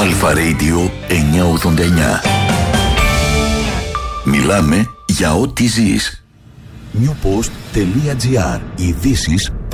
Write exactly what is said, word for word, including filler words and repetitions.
Αλφα Radio εννιακόσια ογδόντα εννιά. Μιλάμε για ό,τι ζεις. newpost.gr. Ειδήσεις